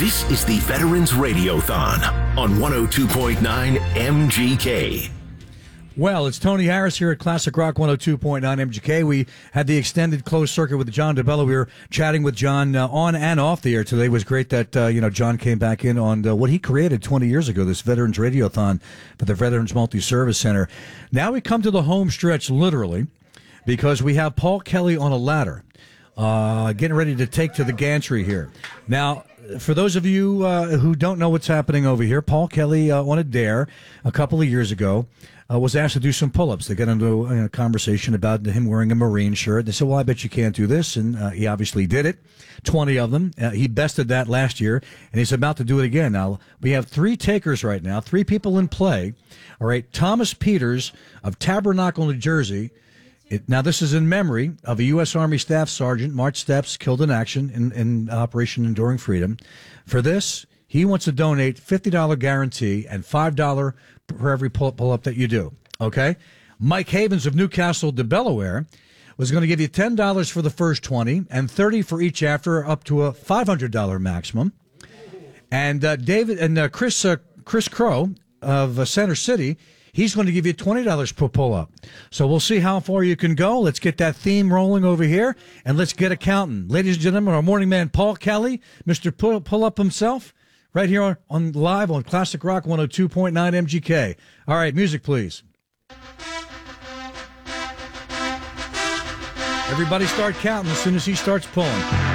This is the Veterans Radiothon on 102.9 MGK. Well, it's Tony Harris here at Classic Rock 102.9 MGK. We had the extended closed circuit with John DeBella. We were chatting with John on and off the air today. It was great that, John came back in on what he created 20 years ago, this Veterans Radiothon for the Veterans Multi-Service Center. Now we come to the home stretch, literally, because we have Paul Kelly on a ladder, getting ready to take to the gantry here. Now, for those of you who don't know what's happening over here, Paul Kelly on a dare a couple of years ago was asked to do some pull-ups. They got into a conversation about him wearing a Marine shirt. They said, well, I bet you can't do this. And he obviously did it, 20 of them. He bested that last year, and he's about to do it again. Now, we have three takers right now, three people in play. All right, Thomas Peters of Tabernacle, New Jersey. Now, this is in memory of a U.S. Army Staff Sergeant, March Steps, killed in action in Operation Enduring Freedom. For this, he wants to donate $50 guarantee and $5 for every pull-up that you do. Okay? Mike Havens of Newcastle, Delaware, was going to give you $10 for the first 20 and $30 for each after, up to a $500 maximum. And Chris Crow of Center City, he's going to give you $20 per pull-up. So we'll see how far you can go. Let's get that theme rolling over here, and let's get a counting. Ladies and gentlemen, our morning man, Paul Kelly, Mr. Pull-Up himself, right here on live on Classic Rock 102.9 MGK. All right, music, please. Everybody start counting as soon as he starts pulling.